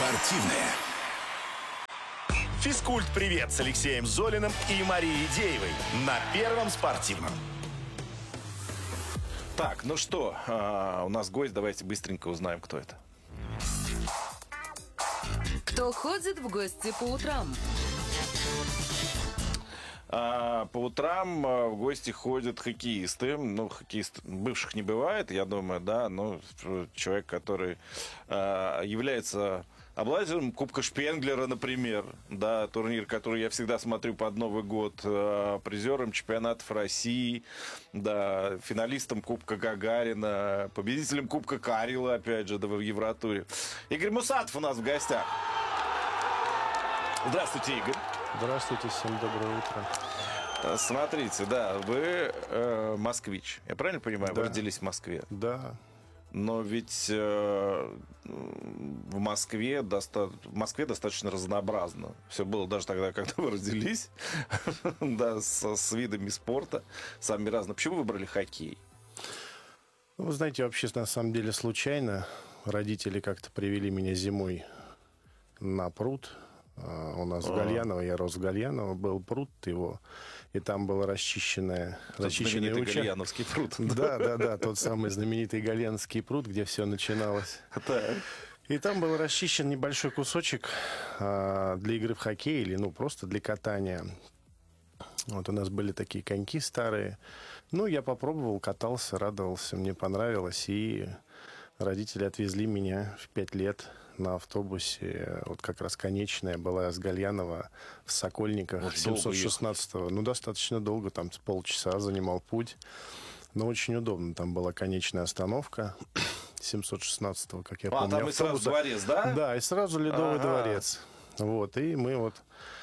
Спортивная. Физкульт-привет с Алексеем Золиным и Марией Деевой на Первом спортивном. Так, ну что, у нас гость, давайте быстренько узнаем, кто это. Кто ходит в гости по утрам? По утрам в гости ходят хоккеисты. Ну, хоккеистов бывших не бывает, я думаю, да. Но человек, который является обладателем Кубка Шпенглера, например. Да, турнир, который я всегда смотрю под Новый год. Призером чемпионатов России. Да, финалистом Кубка Гагарина. Победителем Кубка Карела, опять же, да, в Евротуре. Игорь Мусатов у нас в гостях. Здравствуйте, Игорь. Здравствуйте, всем доброе утро. Смотрите, да, вы москвич. Я правильно понимаю? Да. Вы родились в Москве. Да. Но ведь в Москве достаточно разнообразно. Все было даже тогда, когда вы родились, да, с видами спорта, самыми разными. Почему вы выбрали хоккей? Вы знаете, вообще, на самом деле, случайно. Родители как-то привели меня зимой на пруд. У нас в Гальяново, я рос в Гальяново, был пруд его, и там было расчищенный Знаменитый Гальяновский пруд. Да, тот самый знаменитый Гальяновский пруд, где все начиналось. И там был расчищен небольшой кусочек для игры в хоккей или, просто для катания. Вот у нас были такие коньки старые. Я попробовал, катался, радовался, мне понравилось, и родители отвезли меня в 5 лет на автобусе. Вот как раз конечная была с Гальянова в Сокольниках 716-го. Достаточно долго, там полчаса занимал путь. Но очень удобно. Там была конечная остановка 716-го, как я помню. Там и сразу дворец, да? Да, и сразу Ледовый дворец. Вот, и мы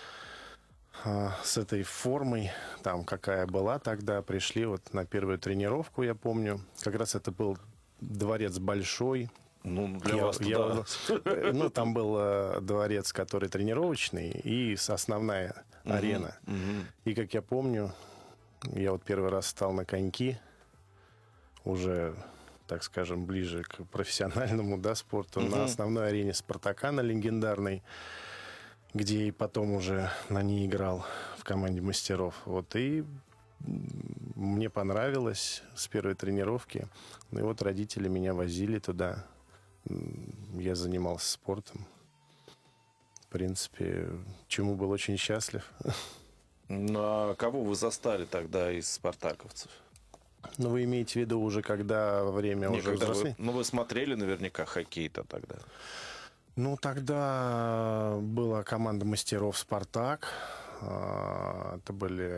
с этой формой, там какая была тогда, пришли на первую тренировку, я помню. Как раз это был дворец большой. Для вас там был дворец, который тренировочный, и основная арена. И, как я помню, я первый раз стал на коньки, уже, так скажем, ближе к профессиональному спорту, на основной арене Спартака, на легендарной, где и потом уже на ней играл в команде мастеров. И мне понравилось с первой тренировки. И родители меня возили туда. Я занимался спортом. В принципе, чему был очень счастлив. А кого вы застали тогда из спартаковцев? Вы имеете в виду уже, когда время уже взрослее? Вы смотрели наверняка хоккей-то тогда. Тогда была команда мастеров «Спартак». Это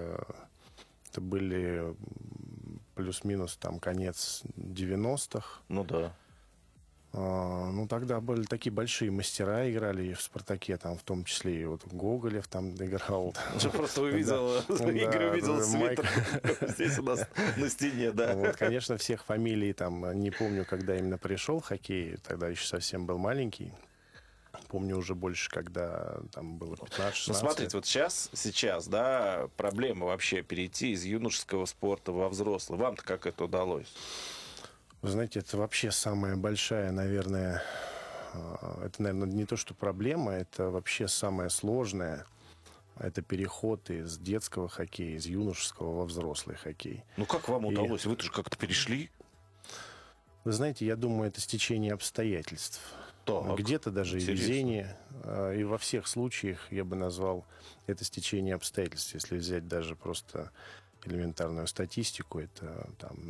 были плюс-минус конец 90-х. Да. Тогда были такие большие мастера, играли и в «Спартаке», в том числе и Гоголев там играл. Просто увидел, Игорь увидел свитер здесь у нас на стене, да. Конечно, всех фамилий не помню, когда именно пришел хоккей, тогда еще совсем был маленький. Помню уже больше, когда там было 15-16. Смотрите, сейчас, да, проблема вообще перейти из юношеского спорта во взрослый. Вам-то как это удалось? Вы знаете, это вообще самая большая, наверное, не то, что проблема, это вообще самое сложное. Это переход из детского хоккея, из юношеского во взрослый хоккей. Как вам удалось? Вы-то же как-то перешли. Вы знаете, я думаю, это стечение обстоятельств. Где-то даже и везение. И во всех случаях я бы назвал это стечение обстоятельств. Если взять даже просто элементарную статистику, это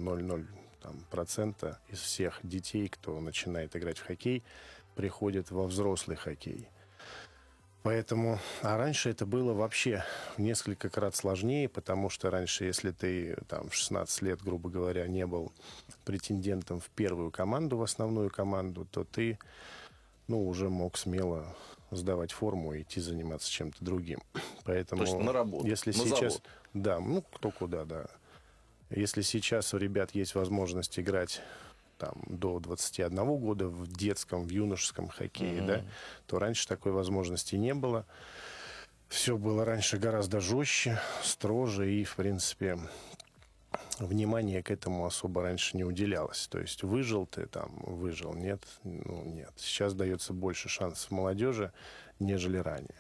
0,0% из всех детей, кто начинает играть в хоккей, приходят во взрослый хоккей. Поэтому, раньше это было вообще в несколько крат сложнее, потому что раньше, если ты в 16 лет, грубо говоря, не был претендентом в первую команду, в основную команду, то ты, уже мог смело сдавать форму и идти заниматься чем-то другим. Поэтому, то есть на работу, если на сейчас, завод. Да, кто куда, да. Если сейчас у ребят есть возможность играть до 21 года в детском, в юношеском хоккее, то раньше такой возможности не было. Все было раньше гораздо жестче, строже, и, в принципе, внимание к этому особо раньше не уделялось. То есть выжил ты там, выжил, нет, ну нет. Сейчас дается больше шансов молодежи, нежели ранее.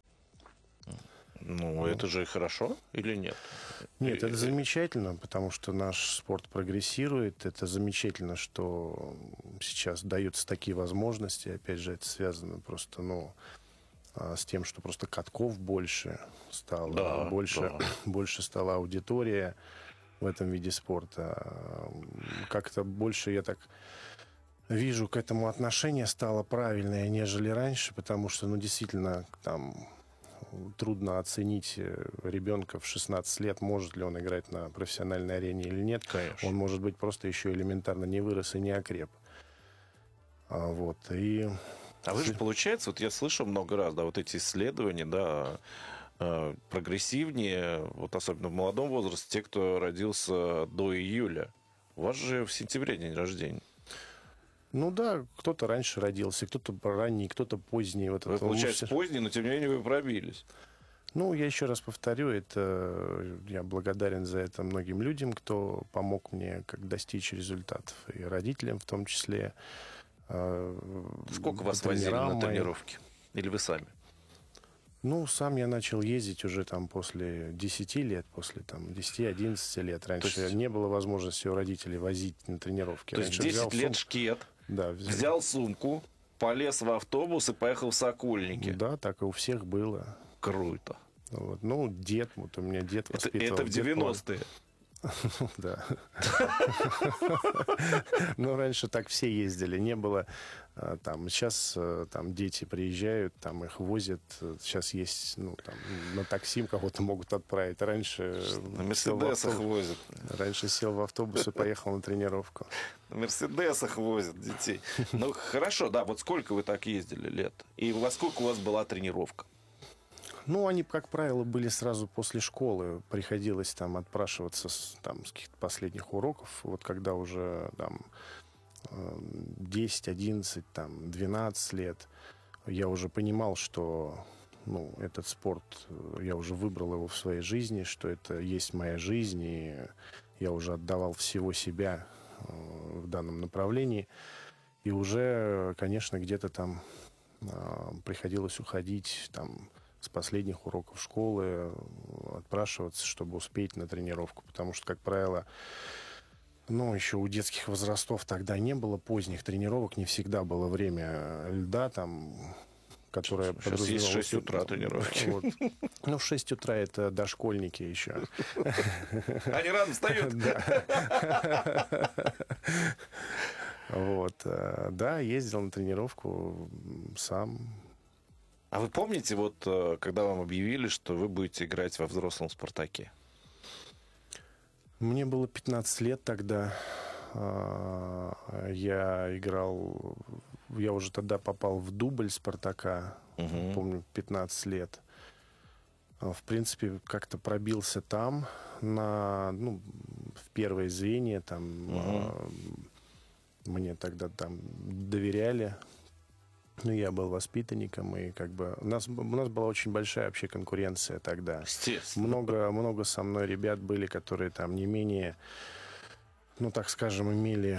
Ну, это же хорошо или нет? Нет, это замечательно, потому что наш спорт прогрессирует. Это замечательно, что сейчас даются такие возможности. Опять же, это связано просто, с тем, что просто катков больше стало, Да, больше стала аудитория в этом виде спорта. Как-то больше я так вижу к этому отношение стало правильное, нежели раньше, потому что, действительно, там трудно оценить ребенка в 16 лет, может ли он играть на профессиональной арене или нет. Конечно. Он, может быть, просто еще элементарно не вырос и не окреп. А вы же, получается, вот я слышал много раз, да, вот эти исследования, да, прогрессивнее, вот особенно в молодом возрасте, те, кто родился до июля. У вас же в сентябре день рождения. Ну да, кто-то раньше родился, кто-то ранний, кто-то поздний. Вот вы, получается, поздний, но тем не менее вы пробились. Ну, я еще раз повторю, я благодарен за это многим людям, кто помог мне как достичь результатов, и родителям в том числе. Сколько вас возили на тренировки? Или вы сами? Ну, сам я начал ездить уже там после 10 лет, после там 10-11 лет. Раньше не было возможности у родителей возить на тренировки. То есть 10 лет шкет, да, взял сумку, полез в автобус и поехал в Сокольники. Да, так и у всех было. Круто. Вот. Ну, дед, вот у меня дед воспитывал. Это в 90-е. Да. Ну, раньше так все ездили. Не было там. Сейчас там дети приезжают, там их возят. Сейчас есть, на такси кого-то могут отправить. Раньше на Мерседесах возят. Раньше сел в автобус и поехал на тренировку. На Мерседесах возят детей. Ну, хорошо, да. Вот сколько вы так ездили лет? И во сколько у вас была тренировка? Ну, они, как правило, были сразу после школы. Приходилось там отпрашиваться с каких-то последних уроков. Вот когда уже там 10, 11, 12 лет, я уже понимал, что этот спорт, я уже выбрал его в своей жизни, что это есть моя жизнь, и я уже отдавал всего себя в данном направлении. И уже, конечно, где-то там приходилось уходить с последних уроков школы, отпрашиваться, чтобы успеть на тренировку. Потому что, как правило, еще у детских возрастов тогда не было поздних тренировок, не всегда было время льда, которое подразумевалось... Сейчас есть 6 утра тренировки. Вот. В 6 утра это дошкольники еще. Они рано встают. Вот. Да, ездил на тренировку сам. А вы помните, вот когда вам объявили, что вы будете играть во взрослом «Спартаке»? Мне было 15 лет тогда. Я играл... Я уже тогда попал в дубль «Спартака». Помню, 15 лет. В принципе, как-то пробился там, в первое звенье. Мне тогда доверяли. Я был воспитанником, и у нас была очень большая вообще конкуренция тогда. Естественно. Много со мной ребят были, которые не менее, так скажем, имели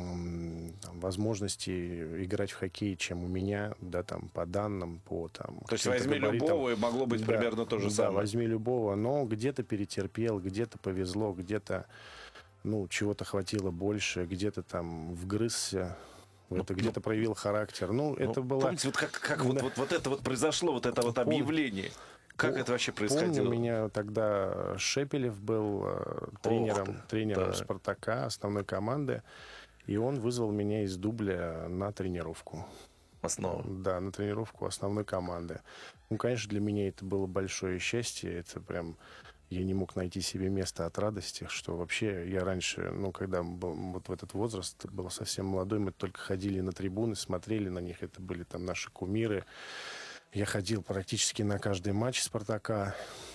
возможности играть в хоккей, чем у меня, по данным, То есть возьми любого, и могло быть примерно то же самое. Да, возьми любого, но где-то перетерпел, где-то повезло, где-то, чего-то хватило больше, где-то вгрызся. Это где-то проявил характер. Это было... Помните, как это произошло, вот это объявление? Как это вообще происходило? Помню, у меня тогда Шепелев был тренером «Спартака», основной команды, и он вызвал меня из дубля на тренировку. Основу? Да, на тренировку основной команды. Конечно, для меня это было большое счастье. Это прям... Я не мог найти себе места от радости, что вообще я раньше, когда был вот в этот возраст, был совсем молодой, мы только ходили на трибуны, смотрели на них, это были наши кумиры. Я ходил практически на каждый матч «Спартака»,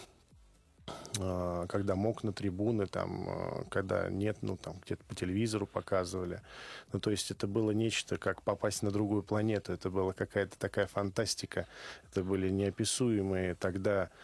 когда мог на трибуны, когда нет, где-то по телевизору показывали. То есть это было нечто, как попасть на другую планету, это была какая-то такая фантастика, это были неописуемые тогда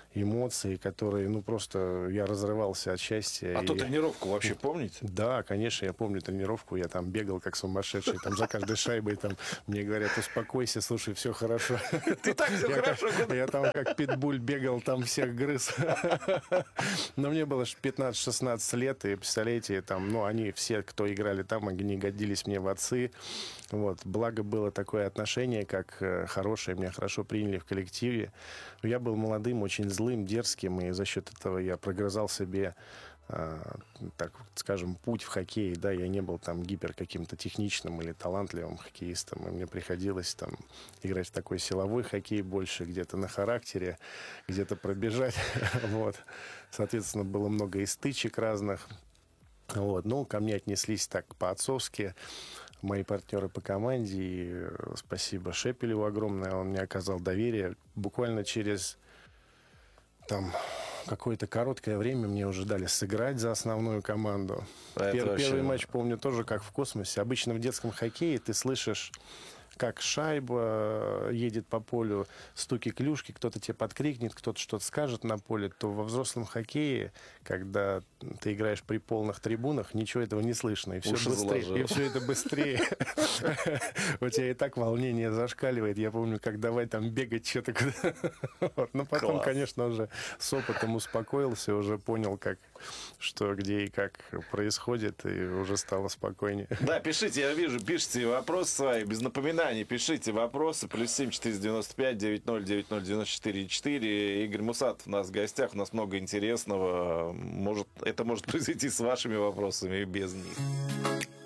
эмоции, которые, ну, просто я разрывался от счастья. А ту тренировку вообще помните? Да, конечно, я помню тренировку, я там бегал как сумасшедший, там за каждой шайбой там мне говорят: успокойся, слушай, все хорошо. Ты так все хорошо. Я там как питбуль бегал, там всех грыз. Но мне было 15-16 лет, и, представляете, там, ну, они все, кто играли там, они годились мне в отцы. Вот. Благо было такое отношение, как хорошее, меня хорошо приняли в коллективе. Я был молодым, очень злым, дерзким, и за счет этого я прогрызал себе, так скажем, путь в хоккей. Да, я не был там гипер каким-то техничным или талантливым хоккеистом, и мне приходилось там играть в такой силовой хоккей больше, где-то на характере, где-то пробежать. Вот. Соответственно, было много и стычек разных. Вот. Ну, ко мне отнеслись так по-отцовски мои партнеры по команде. И спасибо Шепелеву огромное, он мне оказал доверие. Буквально через там какое-то короткое время мне уже дали сыграть за основную команду. Первый матч помню тоже как в космосе. Обычно в детском хоккее ты слышишь, как шайба едет по полю, стуки клюшки, кто-то тебе подкрикнет, кто-то что-то скажет на поле, то во взрослом хоккее, когда ты играешь при полных трибунах, ничего этого не слышно, и все быстрее. И все это быстрее. У тебя и так волнение зашкаливает. Я помню, как давай там бегать что-то. Но потом, конечно, уже с опытом успокоился, уже понял, как, что, где и как происходит, и уже стало спокойнее. Да, пишите, я вижу, пишите вопросы свои, без напоминаний, пишите вопросы, +7 495 90 94 4. Игорь Мусатов у нас в гостях, у нас много интересного, это может произойти с вашими вопросами и без них.